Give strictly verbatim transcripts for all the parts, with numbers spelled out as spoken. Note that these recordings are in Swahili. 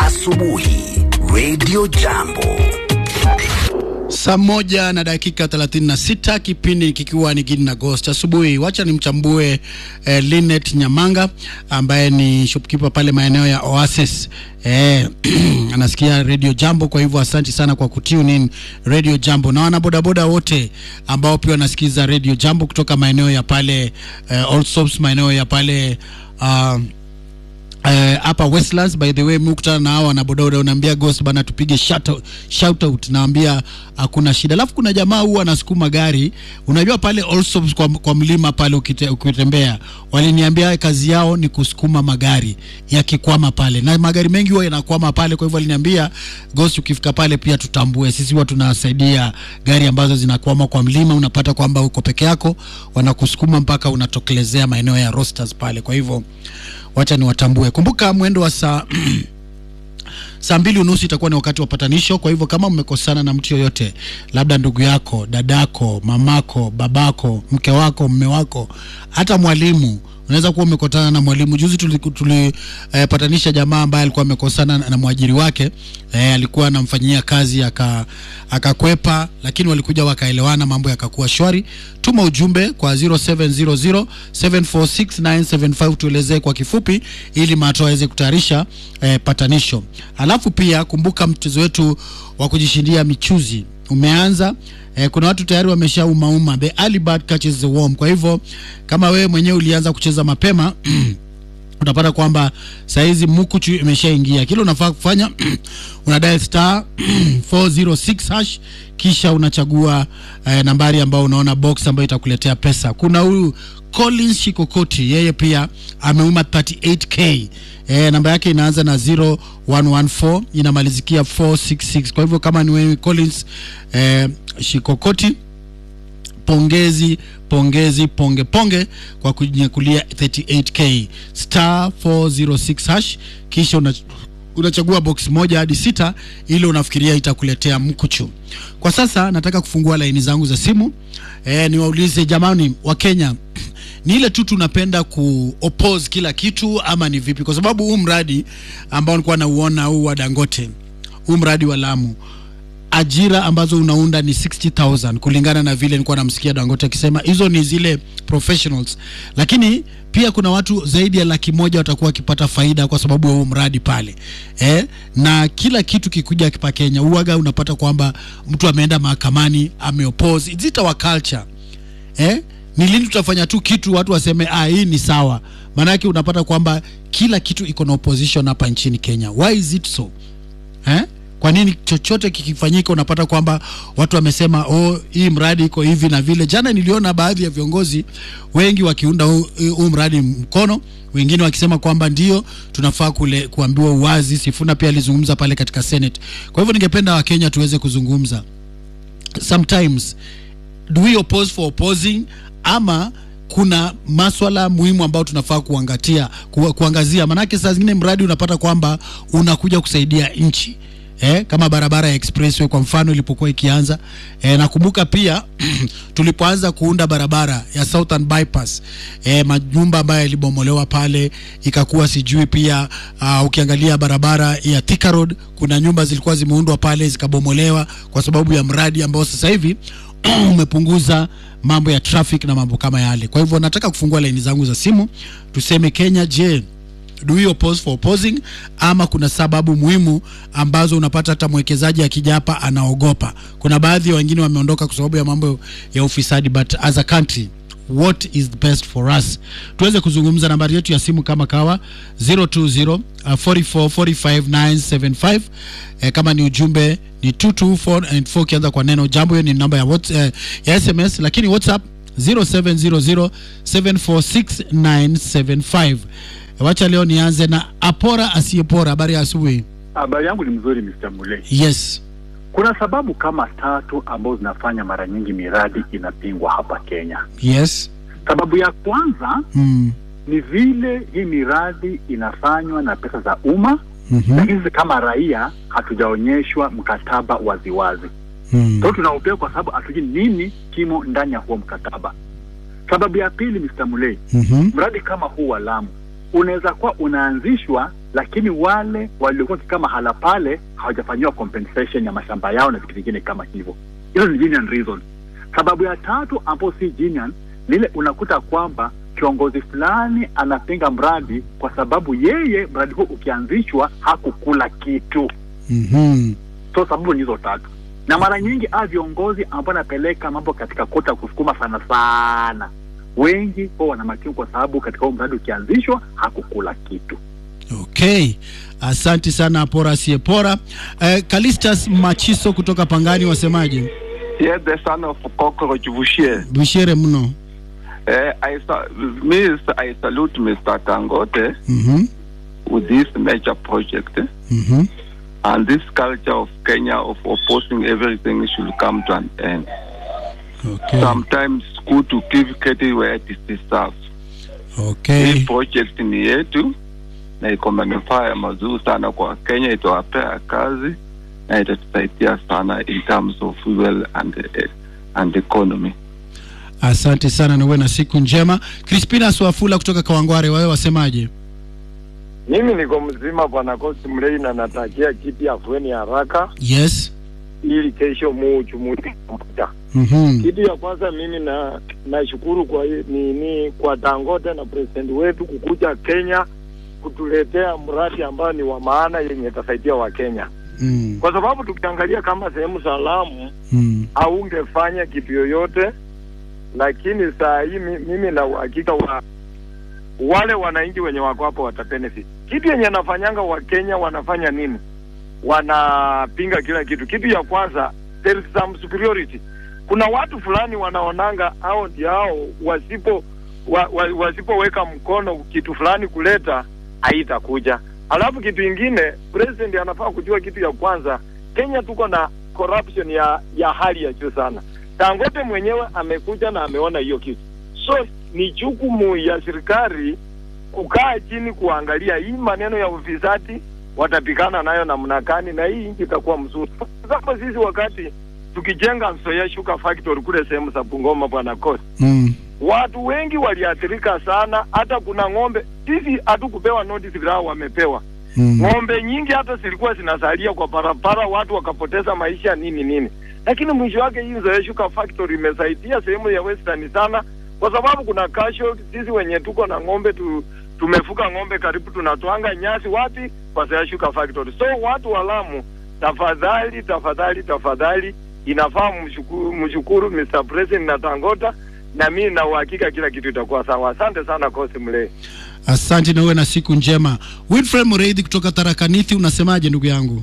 asubuhi Radio Jambo. Saa moja na dakika thelathini na sita, kipindi kikiwa ni Gidi na Ghost asubuhi. Wacha nimchambue eh, Linet Nyamanga ambaye ni shopkeeper pale maeneo ya Oasis. Eh, anasikia Radio Jambo, kwa hivyo asante sana kwa kutune in Radio Jambo. Na wana boda boda wote ambao pia wanasikiza Radio Jambo kutoka maeneo ya pale eh, Old Soaps, maeneo ya pale uh, hapa uh, Westlands. By the way, mkutana na hawa na bodaboda unaambia Ghost bana tupige shout out, shout out naambia hakuna shida. Alafu kuna jamaa huwa anasukuma gari, unajua pale also kwa, kwa mlima pale ukite, ukitembea waliniambia kazi yao ni kusukuma magari yakikwama pale, na magari mengi huwa yanakwama pale. Kwa hivyo waliniambia Ghost, ukifika pale pia tutambue, sisi huwa tunasaidia gari ambazo zinakwama kwa mlima. Unapata kwamba uko peke yako, wanakusukuma mpaka unatokelezea maeneo ya Rosters pale. Kwa hivyo wacha ni watambue. Kumbuka mwendo wa saa saa mbili unusu itakuwa ni wakati wa patanisho. Kwa hivyo kama mmekosana na mtu yoyote, labda ndugu yako, dadako, mamako, babako, mke wako, mume wako, hata mwalimu, unaweza kuwa umekosana na mwalimu. Juzi tulipatanisha tuli, eh, jamaa ambaye alikuwa amekosana na, na mwajiri wake. Eh, alikuwa anamfanyia kazi aka akakwepa, lakini walikuja wakaelewana, mambo yakakuwa shwari. Tuma ujumbe kwa zero seven zero zero seven four six nine seven five tuelezee kwa kifupi ili mato aweze kutayarisha eh, patanisho. Alafu pia kumbuka mchezo wetu wa kujishindia michuzi umeanza. Eh, kuna watu tayari wameshauma uma. The early bird catches the worm. Kwa hivyo kama wewe mwenyewe ulianza kucheza mapema utapata kwamba saizi mkuchu imeshaingia. Kile unafaa kufanya una dial star four zero six hash, kisha unachagua eh, nambari ambayo unaona box ambayo itakuletea pesa. Kuna huyu Collins Shikokoti, yeye pia ameuma thirty-eight K. Eh, namba yake inaanza na zero one one four, inamalizikia four six six. Kwa hivyo kama ni wewe Collins eh, Shikokoti, pongezi pongezi ponge ponge kwa kujinyakulia thirty-eight K. Star four zero six hash, kisha una, unachagua box moja hadi sita ili unafikiria itakuletea mkuchu. Kwa sasa nataka kufungua laini zangu za simu. Eh, niwaulize jamani wa Kenya, ni ile tu tunapenda ku-oppose kila kitu ama ni vipi? Kwa sababu huu mradi ambao nilikuwa nauona huu wa Dangote, huu mradi wa Lamu, ajira ambazo unaunda ni sixty thousand kulingana na vile nilikuwa namsikia Dangote akisema hizo ni zile professionals, lakini pia kuna watu zaidi ya laki moja watakuwa wakipata faida kwa sababu ya huu mradi pale. Eh, na kila kitu kikuja kipa Kenya uaga unapata kwamba mtu ameenda mahakamani ameoppose. It's it our culture. Eh, ni lini tutafanya tu kitu watu waseme ah hii ni sawa? Maana yake unapata kwamba kila kitu iko na opposition hapa nchini Kenya. Why is it so? Eh? Kwa nini chochote kikifanyika unapata kwamba watu wamesema oh hii mradi iko hivi na vile? Jana niliona baadhi ya viongozi wengi wakiunda huu mradi mkono, wengine wakisema kwamba ndio tunafaa kule kuambiwa uwazi. Sifuna pia alizungumza pale katika Senate. Kwa hivyo ningependa wa Kenya tuweze kuzungumza. Sometimes do we oppose for opposing, ama kuna maswala muhimu ambao tunafaa kuangatia ku, kuangazia? Manake saa zingine mradi unapata kwamba unakuja kusaidia nchi. Eh, kama barabara ya expressway kwa mfano ilipokuwa ikianza. Eh, nakumbuka pia tulipoanza kuunda barabara ya Southern Bypass, eh, majumba ambayo yalibomolewa pale ikakuwa sijui pia uh, ukiangalia barabara ya Thika Road kuna nyumba zilikuwa zimeundwa pale zikabomolewa kwa sababu ya mradi ambao sasa hivi umepunguza mambo ya traffic na mambo kama yale. Kwa hivyo nataka kufungua laini zangu za simu tuseme Kenya, je, do we oppose for opposing, ama kuna sababu muhimu ambazo unapata hata mwekezaji akija hapa anaogopa? Kuna baadhi ya wengine wameondoka kwa sababu ya mambo ya ufisadi, but as a country what is the best for us? Tuweze kuzungumza. Nambari yetu ya simu kama kawa zero two zero four four four five nine seven five. Eh, kama ni ujumbe ni two two four and four kianza kwa neno jambo. Hiyo ni namba ya WhatsApp, eh, ya S M S, lakini WhatsApp zero seven zero zero seven four six nine seven five. Wacha leo nianze na Apora Asiyepora. Habari ya asubuhi. Habari yangu ni mzuri mister Mule. Yes. Kuna sababu kama tatu ambazo zinafanya mara nyingi miradi inapingwa hapa Kenya. Yes. Sababu ya kwanza mm. ni vile hii miradi inafanywa na pesa za umma, mm-hmm. lakini kama raia hatujaonyeshwa mkataba waziwazi. Mm. Ndio tunaopea kwa sababu hatujui nini kimo ndani ya huo mkataba. Sababu ya pili mister Mule, mm-hmm. mradi kama huu wa Lamu unaweza kuwa unaanzishwa, lakini wale waliokuwa kama mahala pale hawajafanyiwa compensation ya mashamba yao na vitu vingine kama hivyo. Hizo ni genuine reasons. Sababu ya tatu ambapo si genuine, lile unakuta kwamba kiongozi fulani anapinga mradi kwa sababu yeye mradi huo ukianzishwa hakukula kitu. Mhm. So sababu ni hizo tatu. Na mara nyingi a viongozi ambao napeleka mambo katika kota kusukuma sana sana, wengi huwa wana makimu kwa sababu katika huo mradi ukianzishwa hakukula kitu. Okay. Asante sana Apora Siepora. Eh, Kalistas Machiso kutoka Pangani wasemaje? Yes, the son of Cockroach Bushier. Bushiere mno. Uh, I, miss, I salute Mister Dangote Mhm. with this major project. Mhm. And this culture of Kenya of opposing everything should come to an end. Okay. Sometimes it's good to give credit where it is deserved. Okay. This project ni yetu na iko manufaa mazuri sana kwa Kenya, itawapea kazi na itatusaidia sana in terms of fuel and uh, and economy. Asante sana na uwe na siku njema. Crispina Swafula kutoka Kawangware, wewe wasemaje? Mimi niko mzima bwana Kosi Mlei na natakia kiti afueni haraka. Yes. Ili kesho muchumuti mpita. Mhm. Kitu ya kwanza mimi na nashukuru kwa ni, ni kwa Dangote na president wetu kukuja Kenya kutuletea mradi ambao ni wa maana yenye itasaidia wa Kenya. Mm. Kwa sababu tukiangalia kama sehemu salamu mm. haungefanya kitu yoyote, lakini saa hii mimi na uhakika wa wale wananchi wenye wako hapo watabenefit. Kitu yenye nafanyanga wa Kenya wanafanya nini? Wanapinga kila kitu. Kitu ya kwanza, there is some superiority. Kuna watu fulani wanaonanga hao ndio hao wasipo wa, wa, wasipoweka mkono kitu fulani kuleta haitakuja. Alafu kitu kingine, president anafaa kujua kitu ya kwanza, Kenya tuko na corruption ya ya hali ya juu sana. Dangote mwenyewe amekuja na ameona hiyo kitu. So ni jukumu ya serikali kukaa chini kuangalia hii maneno ya ufisadi watapikana nayo namna gani na hii nchi itakuwa mzuri. Sasa sisi wakati tukijenga Nzoia Sugar Factory kule sehemu za Bungoma bwana Kosi. Mm. Watu wengi waliathirika sana, hata kuna ng'ombe sisi hatukupewa notice bila wamepewa. Mm. Ng'ombe nyingi hata zilikuwa zinazalia kwa barabara, watu wakapoteza maisha nini nini. Lakini mwisho wake hii Nzoia Sugar Factory imesaidia sehemu ya Western sana kwa sababu kuna casualty. Sisi wenye tuko na ng'ombe tu, tumefuka ng'ombe karibu tunatoanga nyasi wapi kwa Nzoia Sugar Factory. So watu wa Lamu, tafadhali tafadhali tafadhali inafaa mshukuru mshukuru Mister President na Dangote, na mimi na uhakika kila kitu itakuwa sawa. Asante sana Kosi Mlei. Asante na uwe na siku njema. Wilfred Moreidi kutoka Tharakanithi, unasemaje ndugu yangu?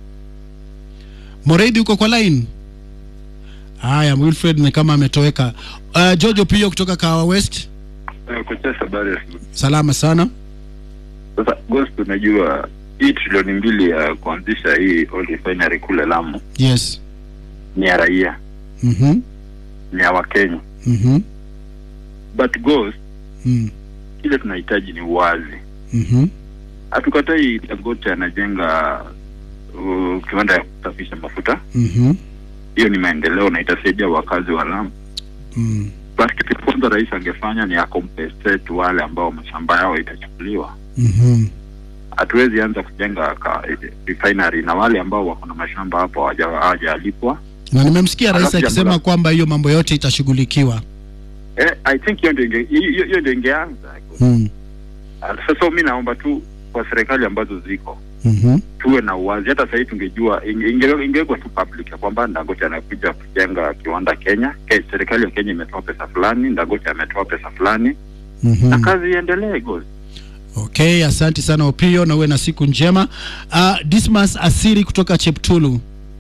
Moreidi uko kwa line? Haya, Wilfred ni kama ametoweka. Uh, Jojo Pio kutoka Kawa West. Uh, Kucheza habari. Salama sana. Sasa Ghost, unajua hii trilioni mbili ya kuanzisha hii oil refinery kule Lamu. Yes. Ni ya raia. Mhm. Mm ni ya Wakenya. Mhm. Mm But Ghost, mm. kile tunahitaji ni uwazi. Mhm. Mm Hatukatai Dangote anajenga uh, kiwanda ya kusafisha mafuta. Mhm. Mm Hiyo ni maendeleo na itasaidia wakazi wa Lamu. Mm. But kitu kwanza rais angefanya ni akompensate wale ambao mashamba yao itachukuliwa. Mhm. Mm Hatuwezi anza kujenga ka, refinery na wale ambao wako na mashamba hapo hawajalipwa. Na nimemsikia rais akisema kwamba hiyo mambo yote itashughulikiwa. Eh, I think hiyo ndio hiyo ndio ingeanza. Mm. Sasa mimi naomba tu kwa serikali ambazo ziko. Mhm. Mm tuwe na uwazi. Hata sasa tungejua ingewekwa inge tu public kwamba Dangote anakuja kujenga kiwanda Kenya, ke serikali ya Kenya imetoa pesa fulani, Dangote ametoa pesa fulani. Mhm. Na kazi iendelee gozi. Okay, asante sana Opio na uwe na siku njema. Uh, Dismas Asiri kutoka Cheptulu.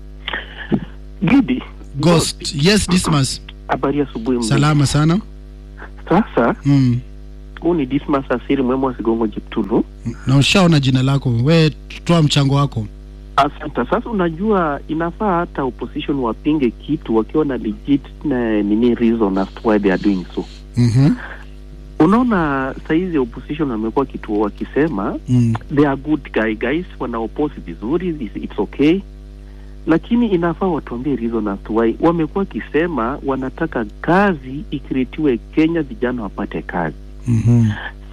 Gidi. Ghost. Ghost. Yes, Dismas. Habari ya asubuhi. Salama sana. Sasa, mm. huu ni Dismas Asiri mwemo wa Sigongo Cheptulu. Na ushaona jina lako. We toa mchango wako. Asante. Sasa unajua inafaa hata opposition wapinge kitu wakiwa na legit na nini reason as to why they are doing so. Mhm. Mm Unaona saizi opposition wamekuwa kitu wakisema mm. they are good guy guys, wana oppose vizuri, it's okay, lakini inafaa watuambie reason as to why wamekuwa kisema wanataka kazi ikiretiwe Kenya, vijana wapate kazi. Mhm.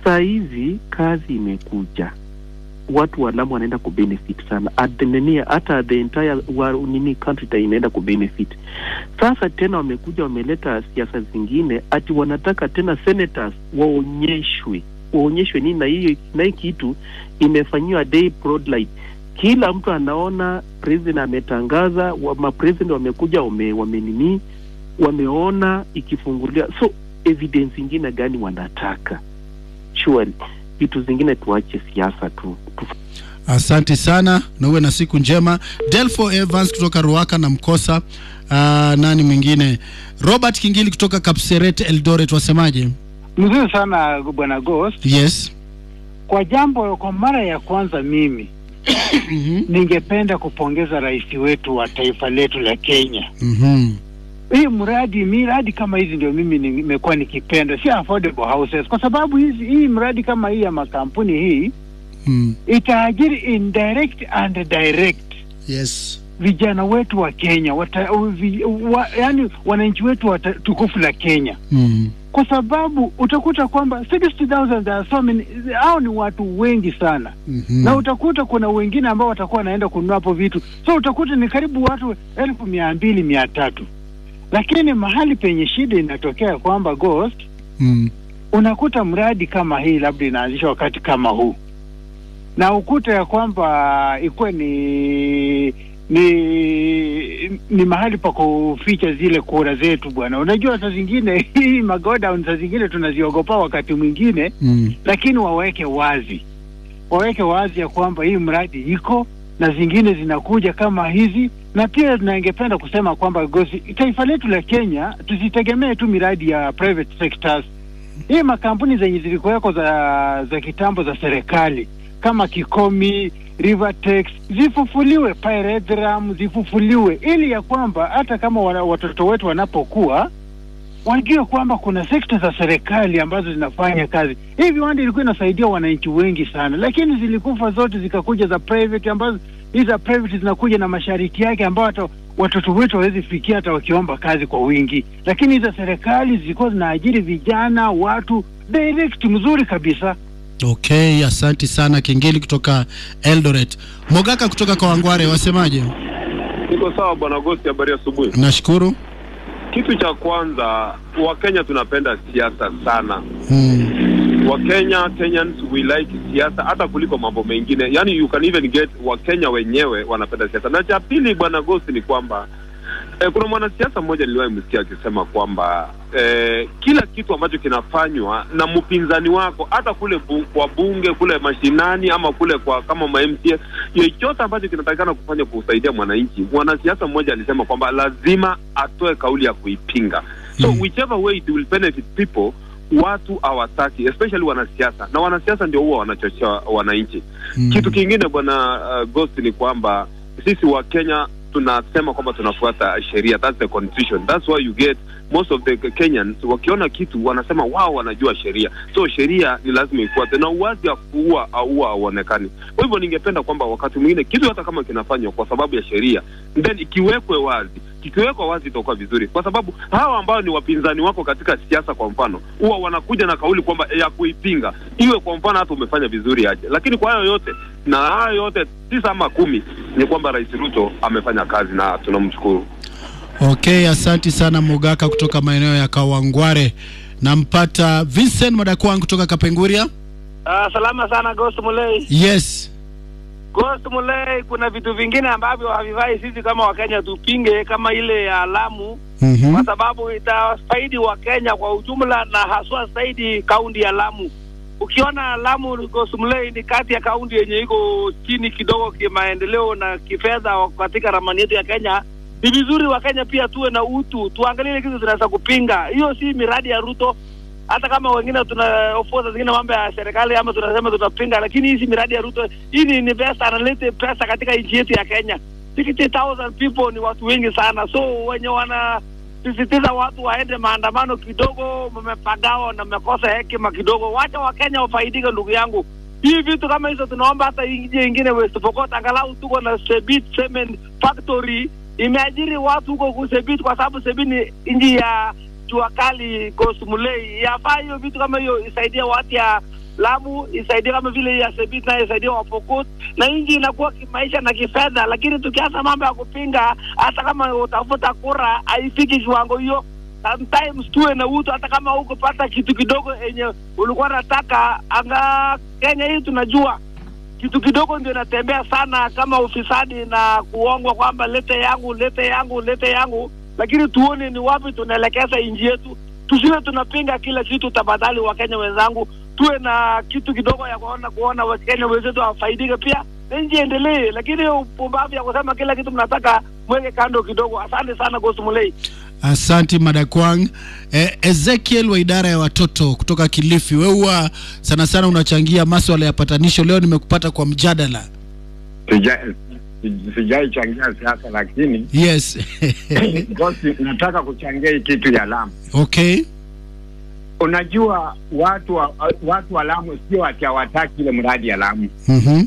Saa hizi kazi imekuja, watu wa Lamu wanaenda kubenefit sana, adenenia hata the entire wa, nini country inaenda kubenefit. Sasa tena wamekuja wameleta siasa zingine ati wanataka tena senators waonyeshwe waonyeshwe nini, na hiyo na hii kitu imefanywa day broad light. Kila mtu anaona president ametangaza, wa ma president wamekuja wame wamenini wameona ikifungulia. So evidence nyingine gani wanataka? Surely vitu zingine tuache siasa tu, tu. Asante sana na uwe na siku njema. Delfo Evans kutoka Ruaka na Mkosa. Uh, nani mwingine? Robert Kingili kutoka Kapseret Eldoret, wasemaje? Mzuri sana bwana Ghost. Yes. Kwa jambo kwa mara ya kwanza mimi ningependa kupongeza rais wetu wa taifa letu la Kenya. Mhm. Hii mradi miradi kama hizi ndio mimi nimekuwa nikipenda, si affordable houses, kwa sababu hizi hii mradi kama hii ya makampuni hii mm. itaajiri indirect and direct. Yes. Vijana wetu wa Kenya, wata, vi, wa, yani wananchi wetu wa tukufu la Kenya. Mm. Kwa sababu utakuta kwamba sixty thousand are so many, hao ni watu wengi sana. Mm-hmm. Na utakuta kuna wengine ambao watakuwa wanaenda kununua hapo vitu. So utakuta ni karibu watu elfu mia mbili mia tatu. Lakini mahali penye shida inatokea kwamba Ghost, mm. unakuta mradi kama hii labda inaanzishwa wakati kama huu, na ukuta ya kwamba ikuwe ni ni ni mahali pa kuficha zile kura zetu bwana. Unajua saa zingine hii magodown saa zingine tunaziogopa wakati mwingine, mm. lakini waweke wazi waweke wazi ya kwamba hii mradi iko na zingine zinakuja kama hizi. Na pia tunangependa kusema kwamba gosi taifa letu la Kenya tusitegemee tu miradi ya private sectors. Hii makampuni zenye zilikuweko za za kitambo za serikali kama Kikomi, Rivertex zifufuliwe, Pyredram zifufuliwe, ili ya kwamba hata kama wana, watoto wetu wanapokuwa wajue kwamba kuna sekta za serikali ambazo zinafanya kazi. Hivi wandi ilikuwa inasaidia wananchi wengi sana, lakini zilikufa zote zikakuja za private, ambazo hizo private zinakuja na masharti yake ambao hata watoto wetu hawezi fikia hata wakiomba kazi kwa wingi. Lakini hizo serikali zilikuwa zinaajiri vijana watu direct, mzuri kabisa. Okay, asante sana Kingili kutoka Eldoret. Mogaka kutoka Kawangware, wasemaje? Niko sawa bwana Ghost, habari asubuhi. Nashukuru. Kitu cha kwanza, Wakenya tunapenda siasa sana. Mm. Wakenya, Kenyans we like siasa hata kuliko mambo mengine. Yani you can even get Wakenya wenyewe wanapenda siasa. Na cha pili bwana Ghost ni kwamba eh, kuna mwanasiasa mmoja niliwahi msikia akisema kwamba eh, kila kitu ambacho kinafanywa na mpinzani wako hata kule bu, kwa bunge kule mashinani ama kule kwa kama ma M C A, yote ambacho kinatakikana kufanya kusaidia mwananchi, mwanasiasa mmoja alisema kwamba lazima atoe kauli ya kuipinga. So mm. whichever way it will benefit people, watu hawataki, especially wanasiasa, na wanasiasa ndio huwa wanachochea wananchi. Mm. Kitu kingine bwana uh, Ghost ni kwamba sisi wa Kenya tunasema kwamba tunafuata sheria, that's the constitution. That's why you get most of the Kenyans wakiona kitu wanasema wao wanajua sheria. So sheria ni lazima ifuate, na uwazi wa kuua au hauonekani. Kwa hivyo ningependa kwamba wakati mwingine kitu hata kama kinafanywa kwa sababu ya sheria, then ikiwekwe wazi, kikiwekwa wazi itakuwa vizuri. Kwa sababu hawa ambao ni wapinzani wako katika siasa kwa mfano, huwa wanakuja na kauli kwamba ya kuipinga. Iwe kwa mfano hata umefanya vizuri aje. Lakini kwa hayo yote na hayo yote tisa ama kumi ni kwamba Rais Ruto amefanya kazi na tunamshukuru. Okay, asante sana Mogaka kutoka maeneo ya Kawangware. Nampata Vincent Madakwang kutoka Kapenguria. Ah, uh, salama sana Ghost Mulei. Yes. Ghost Mulei, kuna vitu vingine ambavyo havifai sisi kama Wakenya tupinge, kama ile ya Lamu. Mm-hmm. Kwa sababu itafaidi Wakenya kwa ujumla na haswa zaidi kaunti ya Lamu. Ukiona Lamu Ghost Mulei ni kati ya kaunti yenye iko chini kidogo kimaendeleo na kifedha katika ramani yetu ya Kenya. Ni vizuri Wakenya pia tuwe na utu, tuangalie kitu tunaweza kupinga. Hiyo si miradi ya Ruto. Hata kama wengine tuna ofoza zingine mambo ya serikali ama tunasema tutapinga, lakini hizi miradi ya Ruto, hii ni pesa, analete pesa katika nchi yetu ya Kenya. sixty thousand people ni watu wengi sana. So wenye wana sisitiza watu waende maandamano kidogo, mmepagawa na mmekosa hekima kidogo. Wacha Wakenya wafaidike ndugu yangu. Hii vitu kama hizo tunaomba hata ingie ingine West Pokot, angalau tuko na Sebit Cement Factory imeajiri watu huko kusebit, kwa sababu Sebit ni inji ya jua kali Ghost Mulei. Yafaa hiyo vitu kama hiyo isaidia watu ya Lamu isaidie kama vile ya Sebit na isaidie Wapokot, na nchi inakuwa kimaisha na kifedha. Lakini tukianza mambo ya kupinga, hata kama utafuta kura haifiki kiwango hiyo. Sometimes tuwe na utu, hata kama huko pata kitu kidogo enye ulikuwa unataka. Anga Kenya hii tunajua kitu kidogo ndio inatembea sana, kama ufisadi na kuongwa kwamba lete yangu lete yangu lete yangu. Lakini tuone ni wapi tunaelekeza nchi yetu. Tusiwe tunapinga kila kitu. Tafadhali wa Kenya wenzangu, tuwe na kitu kidogo ya kuona kuona wa Kenya wenzetu wafaidike pia, nchi endelee. Lakini upumbavu ya kusema kila kitu mnataka mweke kando kidogo. Asante sana Ghost Mulee. Asante Madakwang. eh, Ezekiel wa idara ya watoto kutoka Kilifi, wewe sana sana unachangia masuala ya patanisho. Leo nimekupata kwa mjadala. Sijai changia siasa lakini yes bosi, nataka kuchangia kitu ya Lamu. Okay. Unajua watu wa, watu wa Lamu sio ati hawataki ile mradi ya Lamu. Mhm.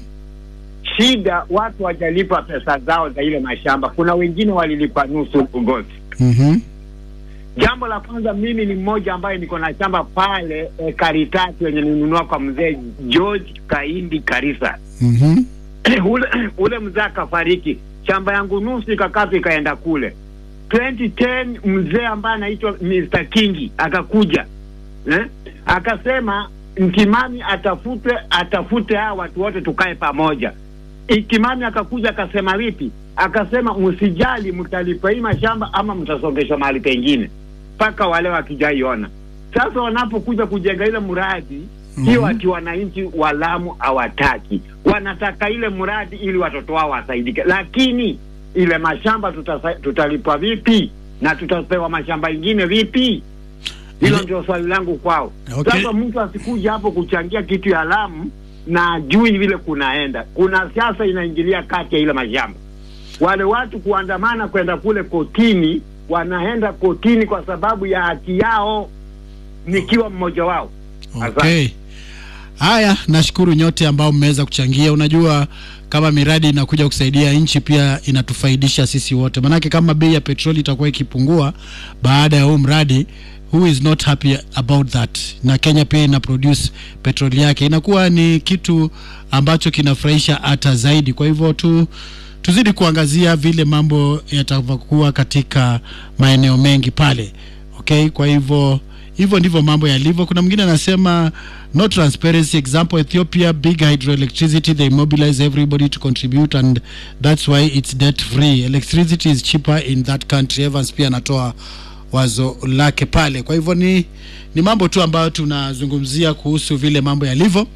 Shida watu wajalipa pesa zao za ile mashamba. Kuna wengine walilipa nusu ugozi. Mhm. Jambo la kwanza, mimi ni mmoja ambaye niko na shamba pale e, Karitati yenye ninunua kwa mzee George Kaindi Karisa. Mhm. ule ule mzee akafariki, shamba yangu nusu ikakata ikaenda kule. twenty ten mzee ambaye anaitwa mister Kingi akakuja. Eh? Akasema Mkimani atafute atafute hawa watu wote tukae pamoja. Ikimani akakuja akasema vipi? Akasema msijali, mtalipa hii mashamba ama mtasongesha mahali pengine paka wale wakijaiona. Sasa wanapokuja kujenga ile mradi mm-hmm. hiyo ati wananchi wa Lamu hawataki. Wanataka ile mradi ili watoto wao wasaidike. Lakini ile mashamba tutasa, tutalipa vipi? Na tutapewa mashamba ingine vipi? Hilo ndio swali langu kwao. Okay. Sasa mtu asikuja hapo kuchangia kitu ya Lamu na jui vile kunaenda. Kuna siasa inaingilia kati ya ile mashamba. Wale watu kuandamana kwenda kule kotini, wanaenda kotini kwa sababu ya haki yao, nikiwa mmoja wao. Okay. Haya, nashukuru nyote ambao mmeweza kuchangia. Unajua kama miradi inakuja kusaidia nchi pia inatufaidisha sisi wote. Manake kama bei ya petroli itakuwa ikipungua baada ya huu mradi, who is not happy about that? Na Kenya pia ina produce petroli yake, inakuwa ni kitu ambacho kinafurahisha hata zaidi. Kwa hivyo tu tuzidi kuangazia vile mambo yatavyokuwa katika maeneo mengi pale. Okay, kwa hivyo hivyo ndivyo mambo yalivyo. Kuna mwingine anasema no transparency, example Ethiopia, big hydroelectricity, they mobilize everybody to contribute and that's why it's debt free. Electricity is cheaper in that country. Evans pia anatoa wazo lake pale. Kwa hivyo ni ni mambo tu ambayo tunazungumzia kuhusu vile mambo yalivyo.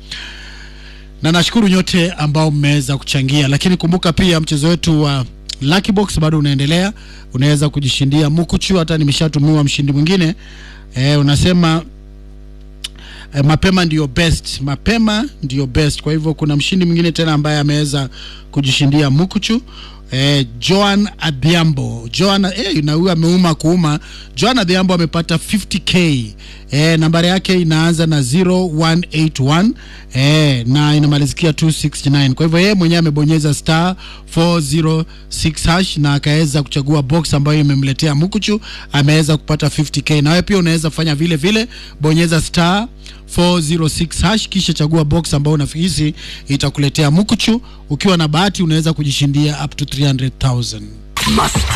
Na nashukuru nyote ambao mmeweza kuchangia. Lakini kumbuka pia mchezo wetu wa Lucky Box bado unaendelea. Unaweza kujishindia mkuchu, hata nimeshatumiwa mshindi mwingine. Eh, unasema eh, mapema ndio best. Mapema ndio best. Kwa hivyo kuna mshindi mwingine tena ambaye ameweza kujishindia mkuchu. Eh, Joan Adhiambo. Joan eh na huyu ameuma kuuma. Joan Adhiambo amepata fifty K. Eh, nambari yake inaanza na zero one eight one eh na inamalizikia two sixty-nine. Kwa hivyo yeye mwenyewe amebonyeza star four zero six hash na akaweza kuchagua box ambayo imemletea mkuchu, ameweza kupata fifty K. Na wewe pia unaweza fanya vile vile, bonyeza star four zero six hash kisha chagua box ambayo unafikiri itakuletea mkuchu. Ukiwa na bahati unaweza kujishindia up to three hundred thousand.